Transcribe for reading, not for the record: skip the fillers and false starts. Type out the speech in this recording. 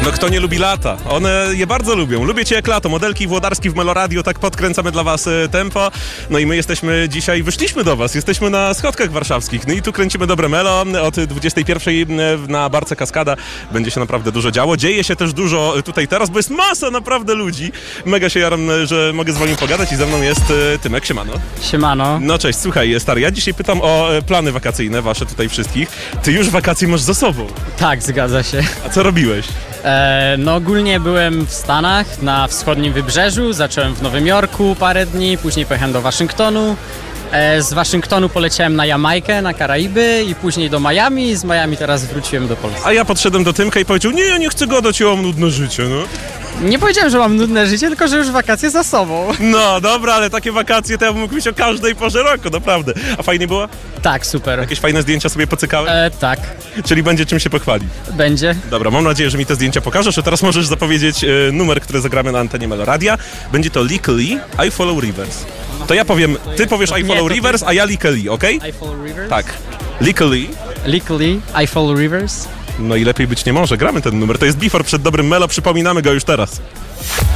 No kto nie lubi lata? One je bardzo lubią. Lubię cię jak lato. Modelki Włodarski w Meloradio, tak podkręcamy dla was tempo. No i my jesteśmy dzisiaj, wyszliśmy do was, jesteśmy na schodkach warszawskich. No i tu kręcimy dobre melo. Od 21 na Barce Kaskada będzie się naprawdę dużo działo. Dzieje się też dużo tutaj teraz, bo jest masa naprawdę ludzi. Mega się jaram, że mogę z wami pogadać i ze mną jest Tymek. Siemano. Siemano. No cześć, słuchaj stary, ja dzisiaj pytam o plany wakacyjne wasze tutaj wszystkich. Ty już wakacje masz za sobą. Tak, zgadza się. A co robiłeś? No ogólnie byłem w Stanach, na wschodnim wybrzeżu, zacząłem w Nowym Jorku parę dni, później pojechałem do Waszyngtonu. Z Waszyngtonu poleciałem na Jamajkę, na Karaiby i później do Miami i z Miami teraz wróciłem do Polski. A ja podszedłem do Tymka i powiedział, nie, ja nie chcę gadać, ja mam nudne życie, no. Nie powiedziałem, że mam nudne życie, tylko że już wakacje za sobą. No, dobra, ale takie wakacje to ja bym mógł mieć o każdej porze roku, naprawdę. A fajnie było? Tak, super. Jakieś fajne zdjęcia sobie pocykałeś? Tak, Czyli będzie czym się pochwalić. będzie. Dobra, mam nadzieję, że mi te zdjęcia pokażesz, a teraz możesz zapowiedzieć numer, który zagramy na antenie Meloradia. Będzie to Legally, I Follow Rivers. To ja powiem, ty powiesz I Follow Rivers, a ja Legally, okej? I follow rivers? Tak. Legally. Legally, I follow rivers. No i lepiej być nie może, gramy ten numer. To jest Before przed dobrym Melo, przypominamy go już teraz.